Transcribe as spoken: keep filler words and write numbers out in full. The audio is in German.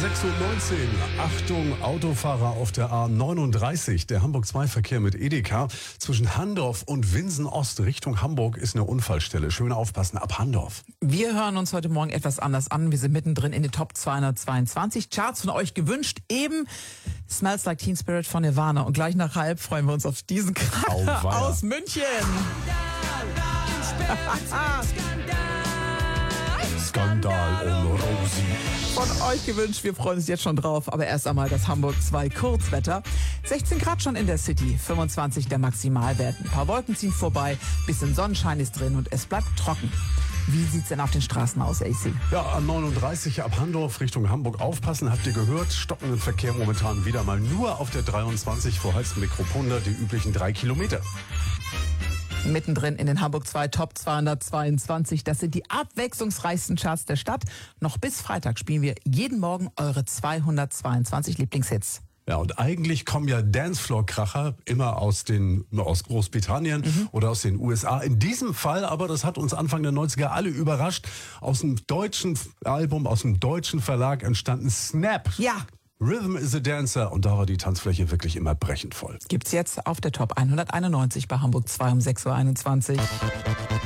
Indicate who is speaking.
Speaker 1: sechs Uhr neunzehn. Achtung, Autofahrer auf der A neununddreißig. Der Hamburg zwei Verkehr mit Edeka. Zwischen Handorf und Winsen Ost Richtung Hamburg ist eine Unfallstelle. Schön aufpassen, ab Handorf.
Speaker 2: Wir hören uns heute Morgen etwas anders an. Wir sind mittendrin in den Top zweihundertzweiundzwanzig. Charts von euch gewünscht. Eben Smells Like Teen Spirit von Nirvana. Und gleich nach halb freuen wir uns auf diesen Kracher aus München.
Speaker 1: Skandal um Rosi.
Speaker 2: Von euch gewünscht, wir freuen uns jetzt schon drauf. Aber erst einmal das Hamburg zwei Kurzwetter. sechzehn Grad schon in der City, fünfundzwanzig der Maximalwert. Ein paar Wolken ziehen vorbei, bisschen Sonnenschein ist drin und es bleibt trocken. Wie sieht's denn auf den Straßen aus, A C?
Speaker 1: Ja, A neununddreißig ab Handorf Richtung Hamburg aufpassen. Habt ihr gehört? Stockenden Verkehr momentan wieder mal nur auf der dreiundzwanzig vor Holsten-Mikropunda, die üblichen drei Kilometer.
Speaker 2: Mittendrin in den Hamburg zwei Top zweihundertzweiundzwanzig. Das sind die abwechslungsreichsten Charts der Stadt. Noch bis Freitag spielen wir jeden Morgen eure zweihundertzweiundzwanzig Lieblingshits.
Speaker 1: Ja, und eigentlich kommen ja Dancefloor-Kracher immer aus den aus Großbritannien mhm. oder aus den U S A. In diesem Fall aber, das hat uns Anfang der neunziger alle überrascht, aus dem deutschen Album, aus dem deutschen Verlag entstanden Snap.
Speaker 2: Ja.
Speaker 1: Rhythm is a Dancer. Und da war die Tanzfläche wirklich immer brechend voll.
Speaker 2: Gibt's jetzt auf der Top hunderteinundneunzig bei Hamburg zwei um sechs Uhr einundzwanzig.